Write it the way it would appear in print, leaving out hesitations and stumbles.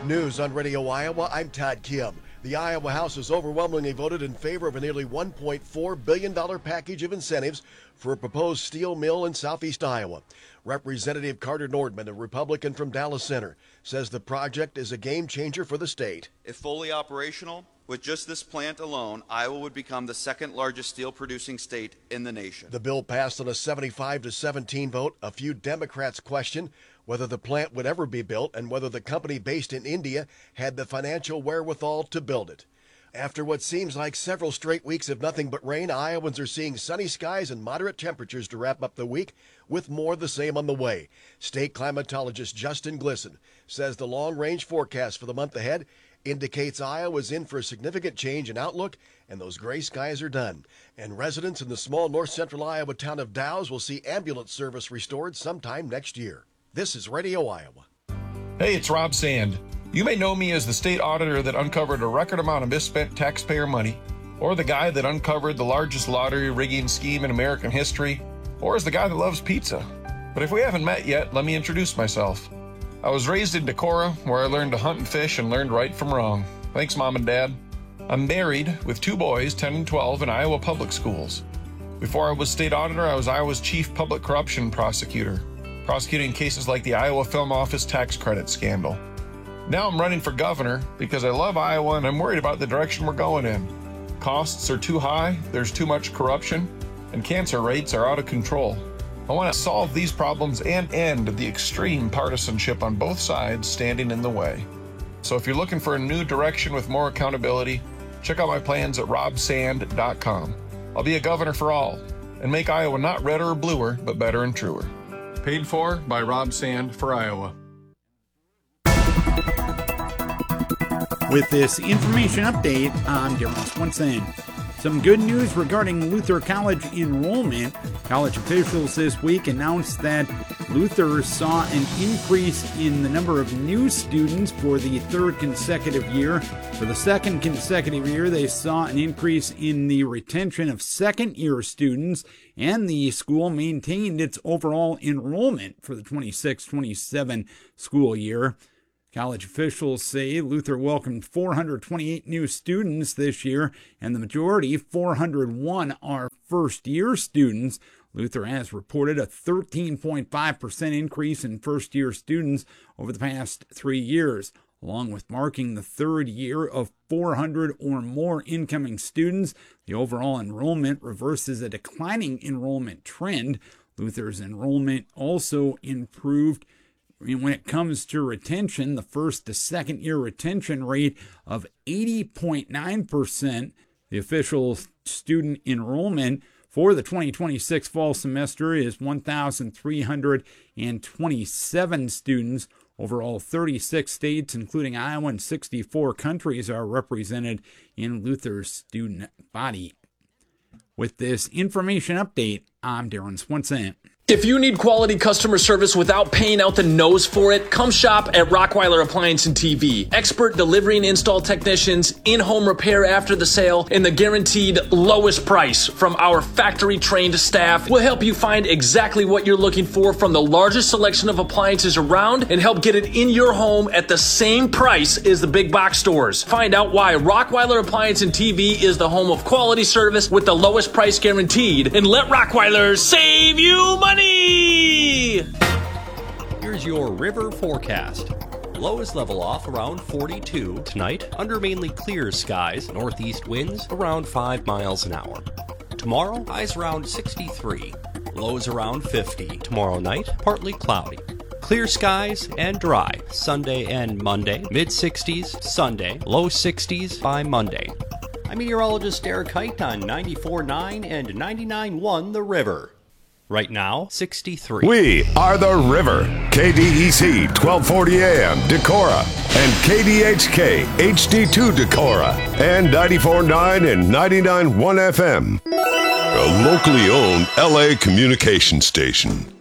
News on Radio Iowa, I'm Todd Kim. The Iowa House has overwhelmingly voted in favor of a nearly $1.4 billion package of incentives for a proposed steel mill in southeast Iowa. Representative Carter Nordman, a Republican from Dallas Center, says the project is a game changer for the state. If fully operational, with just this plant alone, Iowa would become the second largest steel producing state in the nation. The bill passed on a 75-17 vote. A few Democrats question whether the plant would ever be built and whether the company based in India had the financial wherewithal to build it. After what seems like several straight weeks of nothing but rain, Iowans are seeing sunny skies and moderate temperatures to wrap up the week, with more of the same on the way. State climatologist Justin Glisson says the long-range forecast for the month ahead indicates Iowa's in for a significant change in outlook, and those gray skies are done. And residents in the small north-central Iowa town of Dowse will see ambulance service restored sometime next year. This is Radio Iowa. Hey, it's Rob Sand. You may know me as the state auditor that uncovered a record amount of misspent taxpayer money, or the guy that uncovered the largest lottery rigging scheme in American history, or as the guy that loves pizza. But if we haven't met yet, let me introduce myself. I was raised in Decorah, where I learned to hunt and fish and learned right from wrong. Thanks, Mom and Dad. I'm married with 2 boys, 10 and 12, in Iowa public schools. Before I was state auditor, I was Iowa's chief public corruption prosecutor, prosecuting cases like the Iowa Film Office tax credit scandal. Now I'm running for governor because I love Iowa and I'm worried about the direction we're going in. Costs are too high, there's too much corruption, and cancer rates are out of control. I want to solve these problems and end the extreme partisanship on both sides standing in the way. So if you're looking for a new direction with more accountability, check out my plans at robsand.com. I'll be a governor for all and make Iowa not redder or bluer, but better and truer. Paid for by Rob Sand for Iowa. With this information update, I'm Darren Swenson. Some good news regarding Luther College enrollment. College officials this week announced that Luther saw an increase in the number of new students for the third consecutive year. For the second consecutive year, they saw an increase in the retention of second-year students, and the school maintained its overall enrollment for the 26-27 school year. College officials say Luther welcomed 428 new students this year, and the majority, 401, are first-year students. Luther has reported a 13.5% increase in first-year students over the past 3 years, along with marking the third year of 400 or more incoming students. The overall enrollment reverses a declining enrollment trend. Luther's enrollment also improved when it comes to retention. The first to second year retention rate of 80.9%. The official student enrollment for the 2026 fall semester is 1,327 students. Overall, 36 states, including Iowa, and 64 countries are represented in Luther's student body. With this information update, I'm Darren Swenson. If you need quality customer service without paying out the nose for it, come shop at Rockweiler Appliance and TV. Expert delivery and install technicians, in-home repair after the sale, and the guaranteed lowest price from our factory-trained staff will help you find exactly what you're looking for from the largest selection of appliances around and help get it in your home at the same price as the big box stores. Find out why Rockweiler Appliance and TV is the home of quality service with the lowest price guaranteed, and let Rockweiler save you money! Here's your river forecast. Lows level off around 42 tonight under mainly clear skies, northeast winds around 5 miles an hour. Tomorrow, highs around 63, lows around 50. Tomorrow night, partly cloudy. Clear skies and dry Sunday and Monday, mid-60s Sunday, low 60s by Monday. I'm meteorologist Eric Height on 94.9 and 99.1 The River. Right now, 63. We are The River. KDEC 1240 AM Decorah and KDHK HD2 Decorah and 94.9 and 99.1 FM. A locally owned LA communication station.